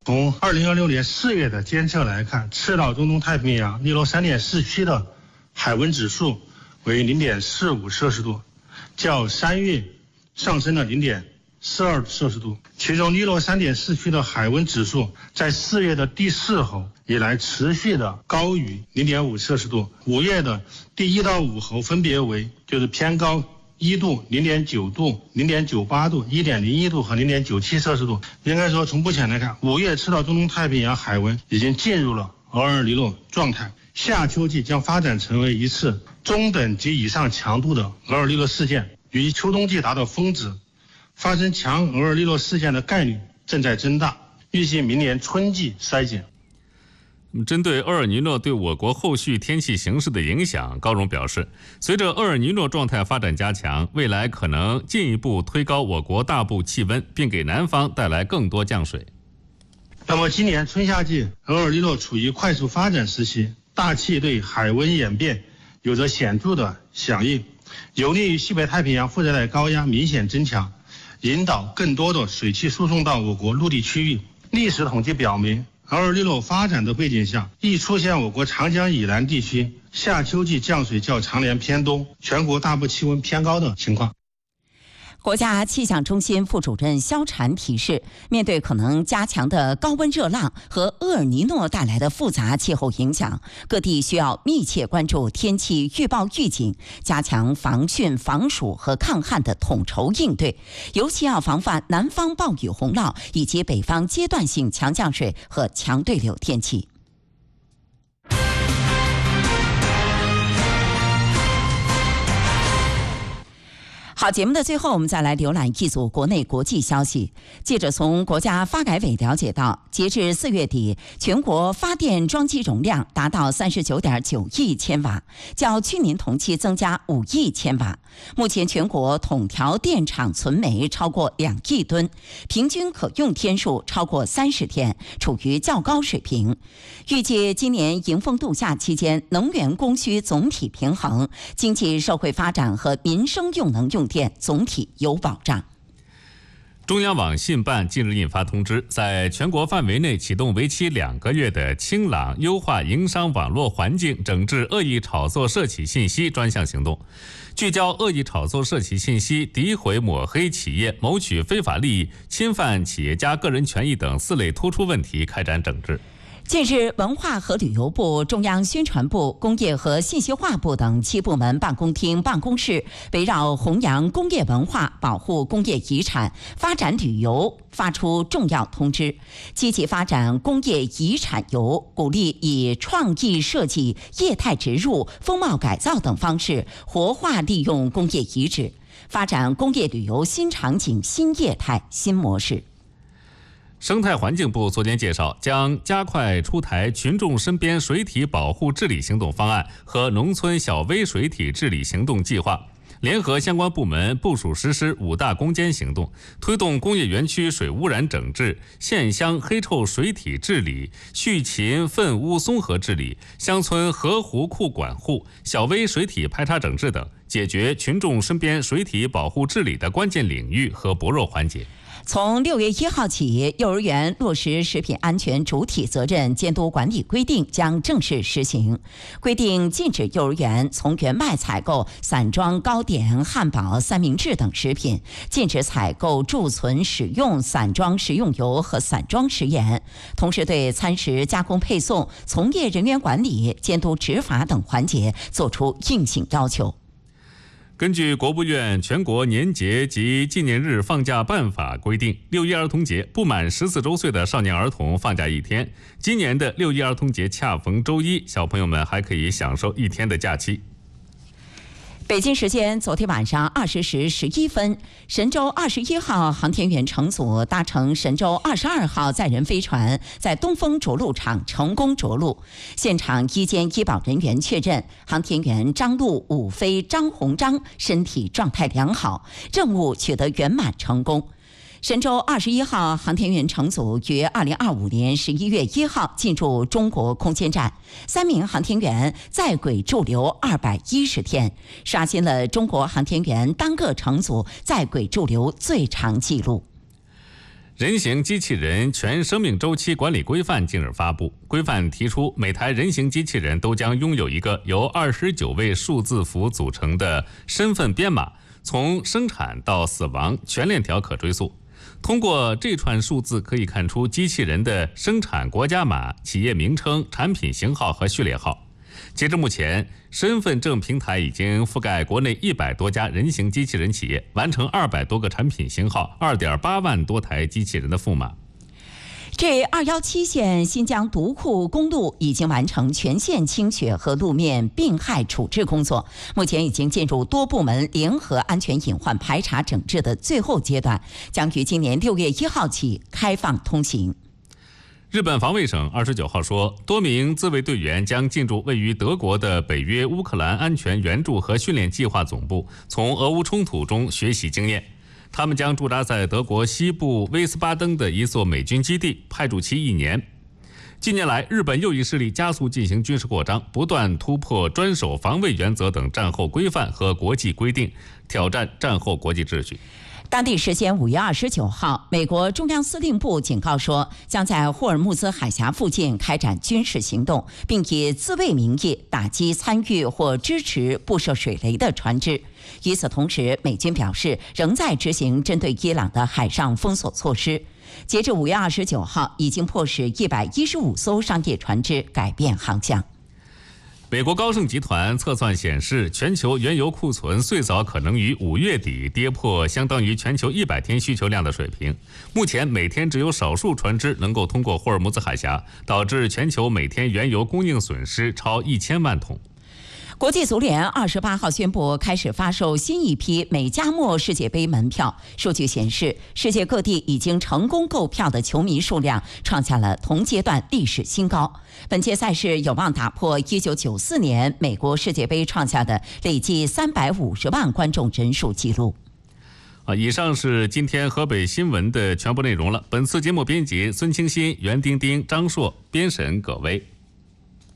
从2026年4月的监测来看，赤道中东太平洋利洛3.4区的海温指数为0.45摄氏度，较3月上升了0.42摄氏度。其中利洛3.4区的海温指数在4月的第4候以来持续的高于0.5摄氏度，5月的第1到5候分别为偏高1度、0.9度、0.98度、1.01度和0.97摄氏度。应该说，从目前来看，5月赤道中东太平洋海温已经进入了厄尔尼诺状态，夏秋季将发展成为一次中等及以上强度的厄尔尼诺事件，与秋冬季达到峰值，发生强厄尔尼诺事件的概率正在增大，预计明年春季衰减。 针对厄尔尼诺对我国后续天气形势的影响，高荣表示，随着厄尔尼诺状态发展加强，未来可能进一步推高我国大部气温，并给南方带来更多降水。 那么今年春夏季厄尔尼诺处于快速发展时期，大气对海温演变有着显著的响应，有利于西北太平洋副热带高压明显增强，引导更多的水汽输送到我国陆地区域。历史统计表明，厄尔尼诺发展的背景下，易出现我国长江以南地区夏秋季降水较常年偏东，全国大部气温偏高的情况。 国家气象中心副主任肖禅提示，面对可能加强的高温热浪和厄尔尼诺带来的复杂气候影响，各地需要密切关注天气预报预警，加强防汛防暑和抗旱的统筹应对，尤其要防范南方暴雨洪涝以及北方阶段性强降水和强对流天气。好，节目的最后，我们再来浏览一组国内国际消息。记者从国家发改委了解到，截至4月底，全国发电装机容量达到39.9亿千瓦，较去年同期增加5亿千瓦。目前全国统调电厂存煤超过2亿吨，平均可用天数超过30天，处于较高水平。预计今年迎风度夏期间，能源供需总体平衡，经济社会发展和民生用能用电总体有保障。 中央网信办近日印发通知，在全国范围内启动为期2个月的清朗优化营商网络环境，整治恶意炒作涉企信息专项行动，聚焦恶意炒作涉企信息、诋毁抹黑企业、谋取非法利益、侵犯企业家个人权益等4类突出问题开展整治。 近日，文化和旅游部、中央宣传部、工业和信息化部等7部门办公厅办公室围绕弘扬工业文化、保护工业遗产、发展旅游发出重要通知，积极发展工业遗产游，鼓励以创意设计、业态植入、风貌改造等方式活化利用工业遗址，发展工业旅游新场景、新业态、新模式。 生态环境部昨天介绍，将加快出台群众身边水体保护治理行动方案和农村小微水体治理行动计划，联合相关部门部署实施5大攻坚行动，推动工业园区水污染整治、县乡黑臭水体治理、畜禽粪污综合治理、乡村河湖库管护、小微水体排查整治等，解决群众身边水体保护治理的关键领域和薄弱环节。 从6月1号起，幼儿园落实食品安全主体责任监督管理规定将正式实行。规定禁止幼儿园从园外采购散装糕点、汉堡、三明治等食品，禁止采购贮存使用散装食用油和散装食盐，同时对餐食加工配送、从业人员管理、监督执法等环节作出硬性要求。 根据国务院全国年节及纪念日放假办法规定，6一儿童节不满14周岁的少年儿童放假1天。今年的6一儿童节恰逢周一，小朋友们还可以享受1天的假期。 北京时间昨天晚上20时11分，神舟21号航天员乘组搭乘神舟22号载人飞船在东风着陆场成功着陆。现场医监医保人员确认，航天员张陆、武飞、张鸿章身体状态良好，任务取得圆满成功。神舟21号航天员乘组于2025年11月1号进入中国空间站，3名航天员在轨驻留210天，刷新了中国航天员单个乘组在轨驻留最长纪录。 人形机器人全生命周期管理规范近日发布，规范提出，每台人形机器人都将拥有一个由29位数字符组成的身份编码，从生产到死亡全链条可追溯。通过这串数字可以看出机器人的生产国家码、企业名称、产品型号和序列号。截至目前，身份证平台已经覆盖国内100多家人形机器人企业，完成200多个产品型号、2.8万多台机器人的赋码。 G217线新疆独库公路已经完成全线清雪和路面病害处置工作，目前已经进入多部门联合安全隐患排查整治的最后阶段，将于今年6月1号起开放通行。 日本防卫省29号说，多名自卫队员将进驻位于德国的北约乌克兰安全援助和训练计划总部，从俄乌冲突中学习经验。他们将驻扎在德国西部威斯巴登的一座美军基地，派驻期1年。近年来，日本右翼势力加速进行军事扩张，不断突破专守防卫原则等战后规范和国际规定，挑战战后国际秩序。 当地时间5月29号，美国中央司令部警告说，将在霍尔木兹海峡附近开展军事行动，并以自卫名义打击参与或支持布设水雷的船只。与此同时，美军表示仍在执行针对伊朗的海上封锁措施。截至5月29号，已经迫使115艘商业船只改变航向。 美国高盛集团测算显示，全球原油库存最早可能于5月底跌破相当于全球100天需求量的水平。目前每天只有少数船只能够通过霍尔木兹海峡，导致全球每天原油供应损失超1000万桶。 国际足联28号宣布开始发售新一批美加墨世界杯门票。数据显示，世界各地已经成功购票的球迷数量创下了同阶段历史新高。本届赛事有望打破1994年美国世界杯创下的累计350万观众人数纪录。 以上是今天河北新闻的全部内容了。本次节目编辑孙清新、袁丁丁、张硕，编审葛威。